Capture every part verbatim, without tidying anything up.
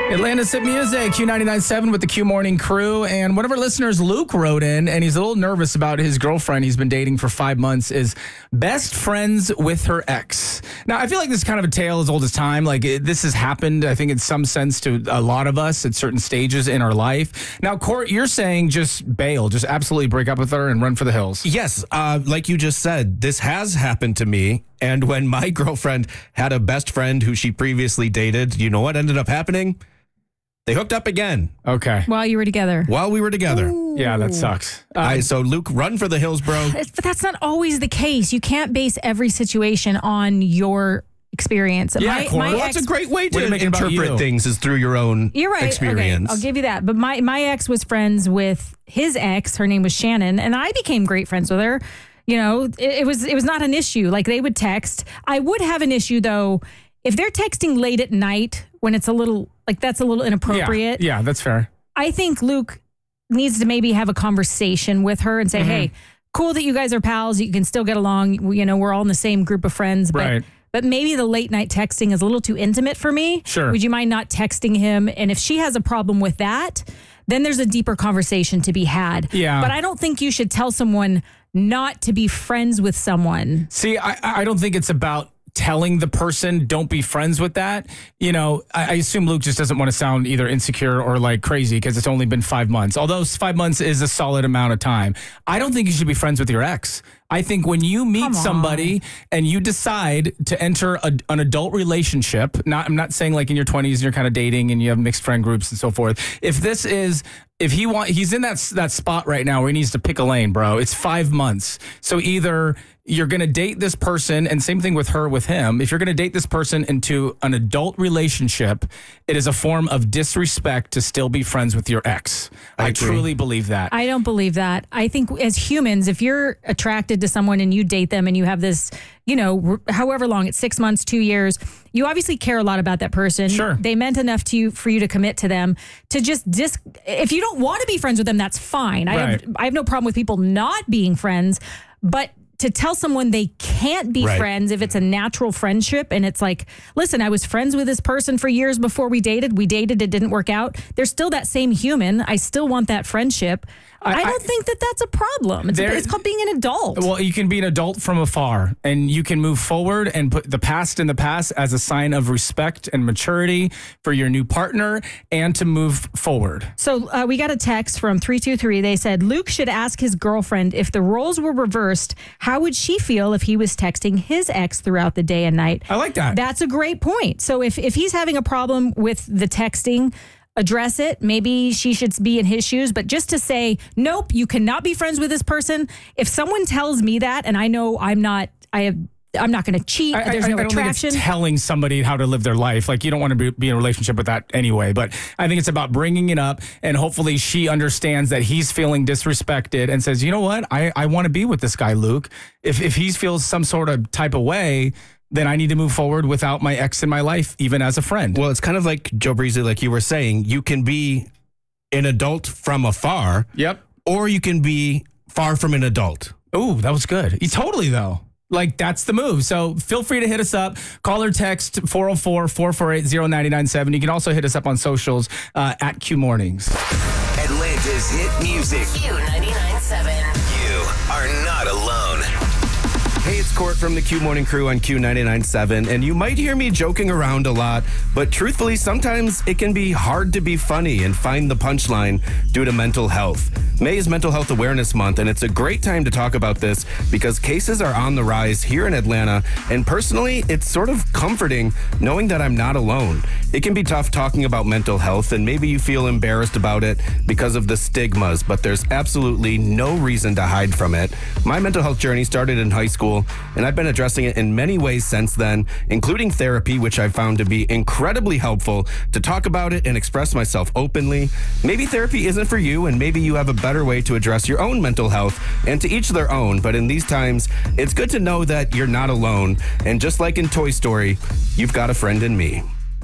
Atlanta's Hit Music, Q ninety-nine point seven with the Q Morning Crew. And one of our listeners, Luke, wrote in, and he's a little nervous about his girlfriend he's been dating for five months is best friends with her ex. Now, I feel like this is kind of a tale as old as time. Like, it, this has happened, I think, in some sense to a lot of us at certain stages in our life. Now, Court, you're saying just bail, just absolutely break up with her and run for the hills. Yes, uh, like you just said, this has happened to me. And when my girlfriend had a best friend who she previously dated, you know what ended up happening? They hooked up again. Okay. While you were together. While we were together. Ooh. Yeah, that sucks. Um, I, so, Luke, run for the hills, bro. But that's not always the case. You can't base every situation on your experience. Yeah, my, Cor- my Well, ex, that's a great way What are you to making about interpret you? things is through your own You're right. experience. Okay, I'll give you that. But my, my ex was friends with his ex. Her name was Shannon, and I became great friends with her. You know, it, it was it was not an issue. Like, they would text. I would have an issue, though, if they're texting late at night when it's a little, like, that's a little inappropriate. Yeah, yeah, that's fair. I think Luke needs to maybe have a conversation with her and say, Mm-hmm. hey, cool that you guys are pals. You can still get along. You know, we're all in the same group of friends. But, Right. but maybe the late night texting is a little too intimate for me. Sure. Would you mind not texting him? And if she has a problem with that, then there's a deeper conversation to be had. Yeah. But I don't think you should tell someone not to be friends with someone. See, I, I don't think it's about telling the person don't be friends with that. You know, I, I assume Luke just doesn't want to sound either insecure or like crazy because it's only been five months. Although five months is a solid amount of time. I don't think you should be friends with your ex. I think when you meet Come on. somebody and you decide to enter a, an adult relationship, not I'm not saying like in your twenties and you're kind of dating and you have mixed friend groups and so forth. If this is if he want he's in that that spot right now where he needs to pick a lane, bro. It's five months. So either you're going to date this person, and same thing with her, with him. If you're going to date this person into an adult relationship, it is a form of disrespect to still be friends with your ex. I, I agree. truly believe that. I don't believe that. I think as humans, if you're attracted to someone and you date them and you have this, you know, r- however long, it's six months, two years, you obviously care a lot about that person. Sure. They meant enough to you for you to commit to them. To just dis, if you don't want to be friends with them, that's fine. I Right. have I have no problem with people not being friends, but to tell someone they can't be Right. friends if it's a natural friendship and it's like, listen, I was friends with this person for years before we dated. We dated, it didn't work out. They're still that same human. I still want that friendship. I, I- don't think that that's a problem. It's, There- it's called being an adult. Well, you can be an adult from afar, and you can move forward and put the past in the past as a sign of respect and maturity for your new partner and to move forward. So uh, we got a text from three two three. They said, Luke should ask his girlfriend if the roles were reversed, how would she feel if he was texting his ex throughout the day and night? I like that. That's a great point. So if, if he's having a problem with the texting, address it. Maybe she should be in his shoes. But just to say, nope, you cannot be friends with this person. If someone tells me that and I know I'm not, I have, I'm not going to cheat. I, There's I, no I don't attraction. think it's telling somebody how to live their life. Like, you don't want to be, be in a relationship with that anyway. But I think it's about bringing it up, and hopefully she understands that he's feeling disrespected and says, you know what, I, I want to be with this guy, Luke. If if he feels some sort of type of way, then I need to move forward without my ex in my life, even as a friend. Well, it's kind of like, Joe Breezy, like you were saying, you can be an adult from afar, Yep. or you can be far from an adult. Ooh, that was good. You, totally, though. Like, that's the move. So feel free to hit us up. Call or text four oh four, four four eight, oh nine nine seven. You can also hit us up on socials uh, at Q Mornings. Atlanta's hit music. Q ninety-nine point seven. You are not alone. Hey, it's Court from the Q Morning Crew on Q ninety-nine point seven, and you might hear me joking around a lot, but truthfully, sometimes it can be hard to be funny and find the punchline due to mental health. May is Mental Health Awareness Month, and it's a great time to talk about this because cases are on the rise here in Atlanta, and personally, it's sort of comforting knowing that I'm not alone. It can be tough talking about mental health, and maybe you feel embarrassed about it because of the stigmas, but there's absolutely no reason to hide from it. My mental health journey started in high school, and I've been addressing it in many ways since then, including therapy, which I found to be incredibly helpful to talk about it and express myself openly. Maybe therapy isn't for you, and maybe you have a better way to address your own mental health, and to each their own, but in these times, it's good to know that you're not alone, and just like in Toy Story, you've got a friend in me.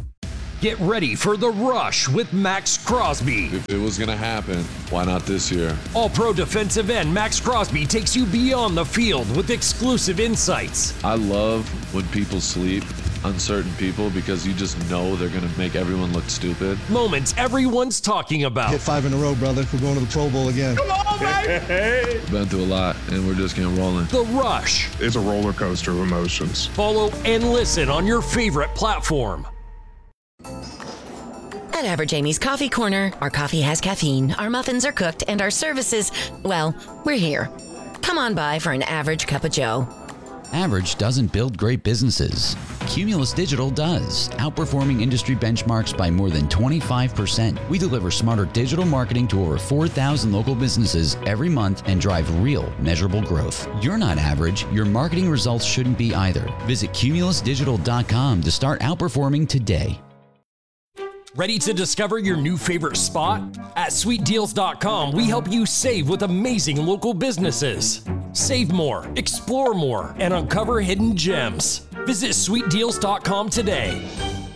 Get ready for The Rush with Max Crosby. If it was going to happen, why not this year? All-Pro defensive end Max Crosby takes you beyond the field with exclusive insights. I love when people sleep. uncertain people because you just know they're going to make everyone look stupid. Moments everyone's talking about. Hit five in a row, brother. We're going to the Pro Bowl again. Come on, baby! Been through a lot, and we're just getting rolling. The Rush. It's a roller coaster of emotions. Follow and listen on your favorite platform. At Average Amy's Coffee Corner, our coffee has caffeine, our muffins are cooked, and our services, well, we're here. Come on by for an average cup of joe. Average doesn't build great businesses. Cumulus Digital does, outperforming industry benchmarks by more than twenty-five percent. We deliver smarter digital marketing to over four thousand local businesses every month and drive real, measurable growth. You're not average. Your marketing results shouldn't be either. Visit cumulus digital dot com to start outperforming today. Ready to discover your new favorite spot? At sweet deals dot com, we help you save with amazing local businesses. Save more, explore more, and uncover hidden gems. Visit sweet deals dot com today.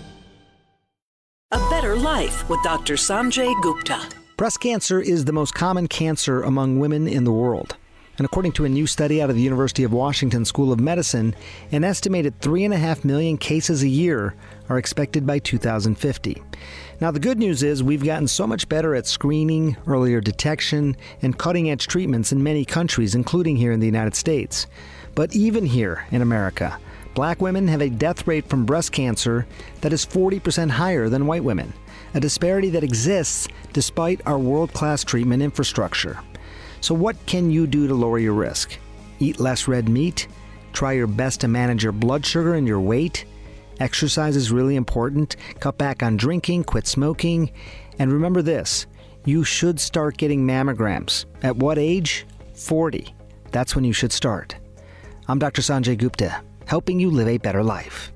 A Better Life with Doctor Sanjay Gupta. Breast cancer is the most common cancer among women in the world. And according to a new study out of the University of Washington School of Medicine, an estimated three and a half million cases a year are expected by two thousand fifty. Now, the good news is we've gotten so much better at screening, earlier detection, and cutting-edge treatments in many countries, including here in the United States. But even here in America, black women have a death rate from breast cancer that is forty percent higher than white women, a disparity that exists despite our world-class treatment infrastructure. So what can you do to lower your risk? Eat less red meat? Try your best to manage your blood sugar and your weight? Exercise is really important. Cut back on drinking, quit smoking. And remember this, you should start getting mammograms. At what age? forty. That's when you should start. I'm Doctor Sanjay Gupta, helping you live a better life.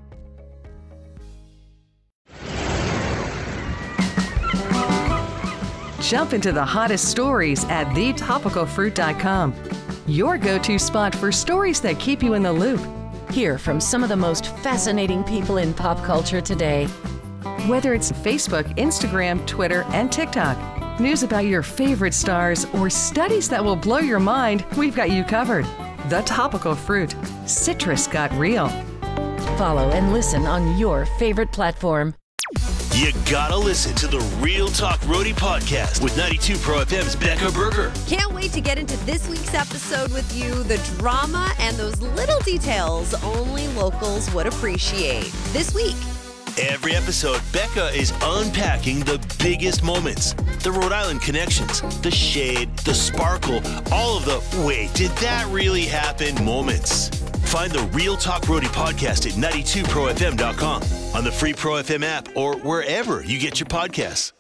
Jump into the hottest stories at the topical fruit dot com. Your go-to spot for stories that keep you in the loop. Hear from some of the most fascinating people in pop culture today. Whether it's Facebook, Instagram, Twitter, and TikTok, news about your favorite stars, or studies that will blow your mind, we've got you covered. The Topical Fruit. Citrus got real. Follow and listen on your favorite platform. You gotta listen to the Real Talk Roadie podcast with ninety-two Pro F M's Becca Berger. Can't wait to get into this week's episode with you. The drama and those little details only locals would appreciate. This week. Every episode, Becca is unpacking the biggest moments, the Rhode Island connections, the shade, the sparkle, all of the wait, did that really happen moments. Find the Real Talk Roadie podcast at ninety-two pro f m dot com, on the free Pro F M app, or wherever you get your podcasts.